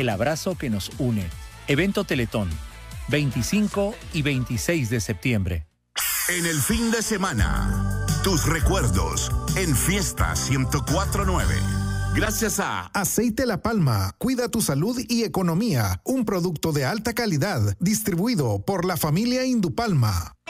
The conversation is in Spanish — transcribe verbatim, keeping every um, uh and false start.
el abrazo que nos une. Evento Teletón, veinticinco y veintiséis de septiembre. En el fin de semana, tus recuerdos en Fiesta ciento cuatro punto nueve. Gracias a Aceite La Palma, cuida tu salud y economía. Un producto de alta calidad, distribuido por la familia Indupalma.